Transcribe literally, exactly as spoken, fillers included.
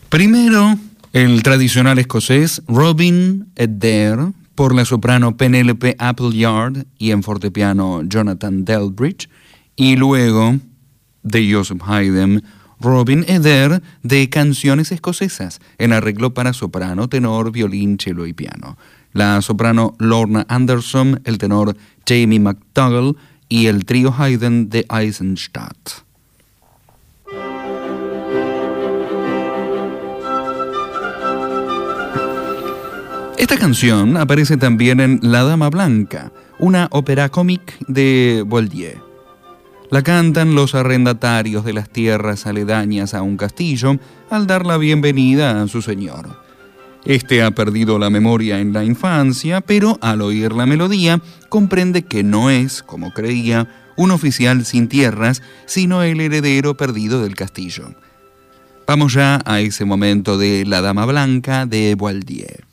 Primero, el tradicional escocés Robin Adair, por la soprano Penelope Appleyard y en fortepiano Jonathan Delbridge, y luego de Joseph Haydn, Robin Adair de Canciones Escocesas, en arreglo para soprano, tenor, violín, cello y piano. La soprano Lorna Anderson, el tenor Jamie McDougall y el trío Haydn de Eisenstadt. Esta canción aparece también en La Dama Blanca, una ópera cómic de Boieldieu. La cantan los arrendatarios de las tierras aledañas a un castillo al dar la bienvenida a su señor. Este ha perdido la memoria en la infancia, pero al oír la melodía comprende que no es, como creía, un oficial sin tierras, sino el heredero perdido del castillo. Vamos ya a ese momento de La Dama Blanca de Boieldieu.